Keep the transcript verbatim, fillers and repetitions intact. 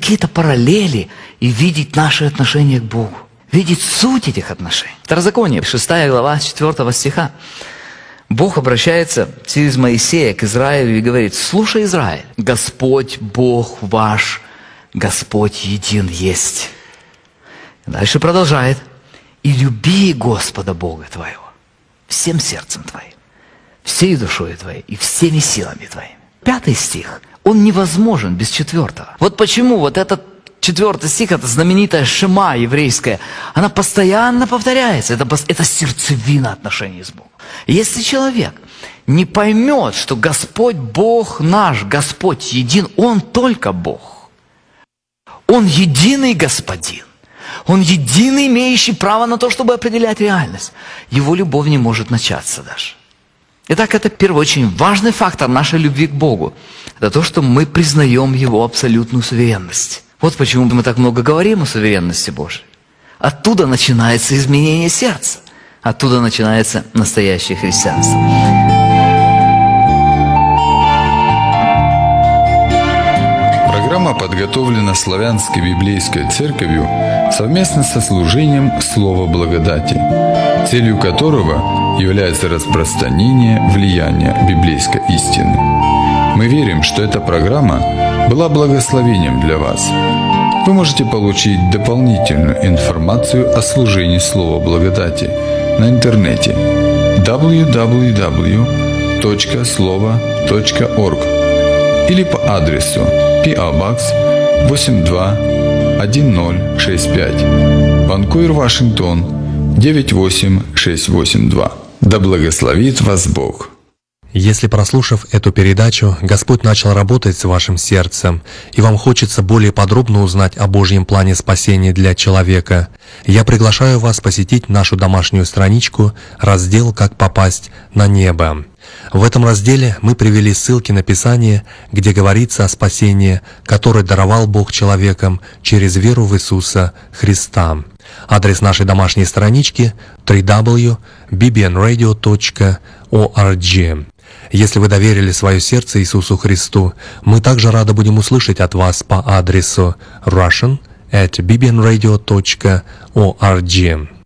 какие-то параллели и видеть наши отношения к Богу, видеть суть этих отношений. Второзаконие, шестая глава, четвёртого стиха. Бог обращается через Моисея к Израилю и говорит: «Слушай, Израиль, Господь Бог ваш, Господь един есть». Дальше продолжает: «И люби Господа Бога твоего всем сердцем твоим, всей душой твоей и всеми силами твоими». Пятый стих, он невозможен без четвертого. Вот почему вот этот четвертый стих, это знаменитая шема еврейская, она постоянно повторяется. Это, это сердцевина отношений с Богом. Если человек не поймет, что Господь Бог наш, Господь един, Он только Бог. Он единый Господин. Он единый, имеющий право на то, чтобы определять реальность. Его любовь не может начаться даже. Итак, это первый очень важный фактор нашей любви к Богу. Это то, что мы признаем Его абсолютную суверенность. Вот почему мы так много говорим о суверенности Божьей. Оттуда начинается изменение сердца. Оттуда начинается настоящее христианство. Программа подготовлена Славянской библейской церковью совместно со служением «Слово благодати», целью которого является распространение влияния библейской истины. Мы верим, что эта программа была благословением для вас. Вы можете получить дополнительную информацию о служении Слова благодати на интернете дабл ю дабл ю дабл ю точка слова точка орг или по адресу пи о Box восемь два один ноль шесть пять, Ванкувер, Вашингтон девять восемь шесть восемь два. Да благословит вас Бог! Если, прослушав эту передачу, Господь начал работать с вашим сердцем, и вам хочется более подробно узнать о Божьем плане спасения для человека, я приглашаю вас посетить нашу домашнюю страничку, раздел «Как попасть на небо». В этом разделе мы привели ссылки на Писание, где говорится о спасении, которое даровал Бог человекам через веру в Иисуса Христа. Адрес нашей домашней странички дабл ю дабл ю дабл ю точка би би эн радио точка орг. Если вы доверили свое сердце Иисусу Христу, мы также рады будем услышать от вас по адресу russian at би би эн радио точка орг.